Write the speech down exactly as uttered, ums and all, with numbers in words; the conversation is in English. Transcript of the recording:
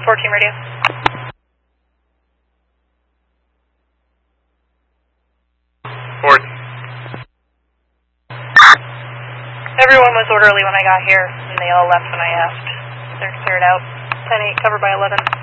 fourteen radio. Ford. Everyone was orderly when I got here, and they all left when I asked. They're cleared out. ten eight, covered by eleven.